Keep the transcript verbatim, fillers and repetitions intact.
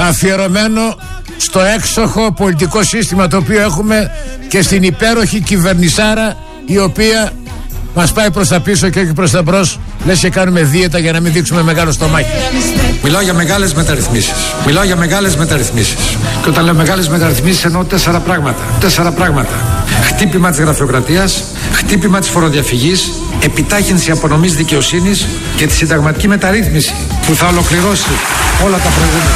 αφιερωμένο στο έξοχο πολιτικό σύστημα το οποίο έχουμε και στην υπέροχη κυβερνησάρα η οποία μας πάει προς τα πίσω και όχι προς τα μπρος. Λες και κάνουμε δίαιτα για να μην δείξουμε μεγάλο στομάχι. Μιλάω για μεγάλες μεταρρυθμίσεις. Μιλάω για μεγάλες μεταρρυθμίσεις. Και όταν λέω μεγάλες μεταρρυθμίσεις εννοώ τέσσερα πράγματα. Τέσσερα πράγματα. Χτύπημα της γραφειοκρατίας, χτύπημα της φοροδιαφυγής, επιτάχυνση απονομής δικαιοσύνης και τη συνταγματική μεταρρύθμιση που θα ολοκληρώσει όλα τα προηγούμενα.